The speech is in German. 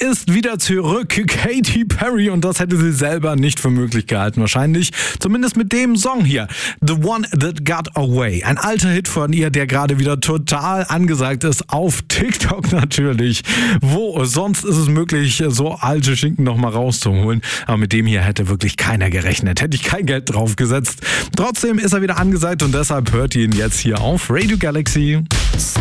ist wieder zurück. Katy Perry, und das hätte sie selber nicht für möglich gehalten wahrscheinlich. Zumindest mit dem Song hier. The One That Got Away. Ein alter Hit von ihr, der gerade wieder total angesagt ist. Auf TikTok natürlich. Wo sonst ist es möglich, so alte Schinken nochmal rauszuholen. Aber mit dem hier hätte wirklich keiner gerechnet. Hätte ich kein Geld drauf gesetzt. Trotzdem ist er wieder angesagt und deshalb hört ihr ihn jetzt hier auf Radio Galaxy.